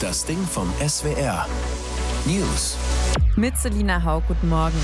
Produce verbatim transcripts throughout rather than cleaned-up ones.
Das Ding vom S W R. News. Mit Selina Hau, guten Morgen.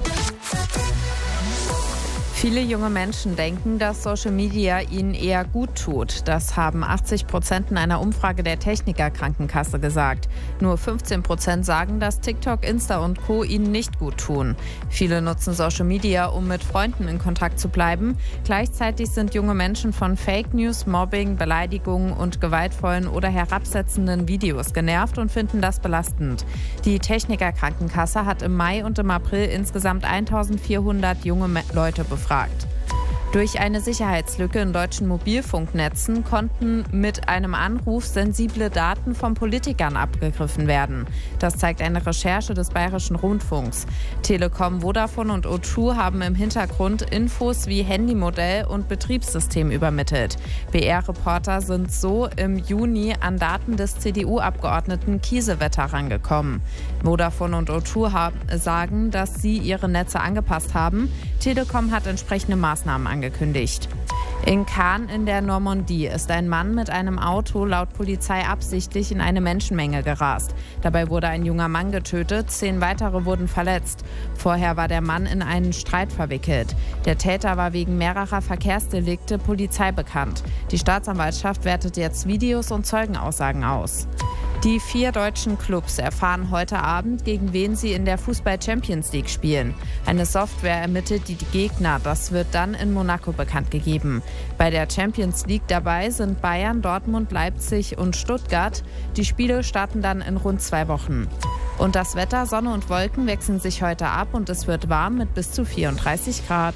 Viele junge Menschen denken, dass Social Media ihnen eher gut tut. Das haben achtzig Prozent in einer Umfrage der Techniker Krankenkasse gesagt. Nur fünfzehn Prozent sagen, dass TikTok, Insta und Co. ihnen nicht gut tun. Viele nutzen Social Media, um mit Freunden in Kontakt zu bleiben. Gleichzeitig sind junge Menschen von Fake News, Mobbing, Beleidigungen und gewaltvollen oder herabsetzenden Videos genervt und finden das belastend. Die Techniker Krankenkasse hat im Mai und im April insgesamt eintausendvierhundert junge Leute befragt. Durch eine Sicherheitslücke in deutschen Mobilfunknetzen konnten mit einem Anruf sensible Daten von Politikern abgegriffen werden. Das zeigt eine Recherche des Bayerischen Rundfunks. Telekom, Vodafone und O zwei haben im Hintergrund Infos wie Handymodell und Betriebssystem übermittelt. B R-Reporter sind so im Juni an Daten des C D U-Abgeordneten Kiesewetter rangekommen. Vodafone und O zwei haben, sagen, dass sie ihre Netze angepasst haben. Telekom hat entsprechende Maßnahmen angekündigt. Angekündigt. In Caen in der Normandie ist ein Mann mit einem Auto laut Polizei absichtlich in eine Menschenmenge gerast. Dabei wurde ein junger Mann getötet, zehn weitere wurden verletzt. Vorher war der Mann in einen Streit verwickelt. Der Täter war wegen mehrerer Verkehrsdelikte Polizei bekannt. Die Staatsanwaltschaft wertet jetzt Videos und Zeugenaussagen aus. Die vier deutschen Clubs erfahren heute Abend, gegen wen sie in der Fußball-Champions League spielen. Eine Software ermittelt die Gegner. Das wird dann in Monaco bekannt gegeben. Bei der Champions League dabei sind Bayern, Dortmund, Leipzig und Stuttgart. Die Spiele starten dann in rund zwei Wochen. Und das Wetter, Sonne und Wolken wechseln sich heute ab und es wird warm mit bis zu vierunddreißig Grad.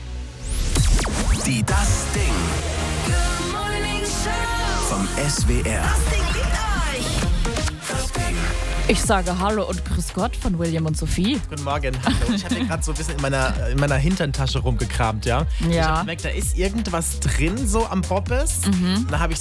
Die Das Ding vom S W R. Ich sage Hallo und Grüß Gott von William und Sophie. Guten Morgen. Hallo. Ich habe hier gerade so ein bisschen in meiner, in meiner Hinterntasche rumgekramt, ja. Ja. Ich hab gemerkt, da ist irgendwas drin, so am Bobbes. Mhm. Da habe ich